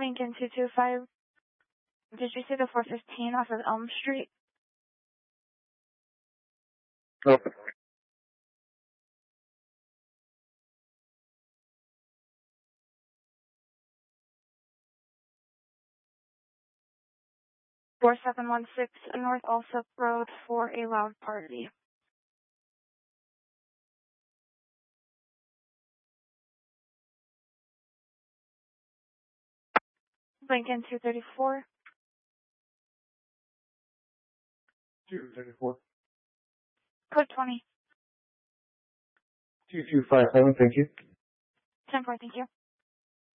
Lincoln 225. Did you see the 415 off of Elm Street? Okay. (4716) North Alsop Road for a loud party. Lincoln 234. 234. Code 20. 2257, thank you. 10-4, thank you.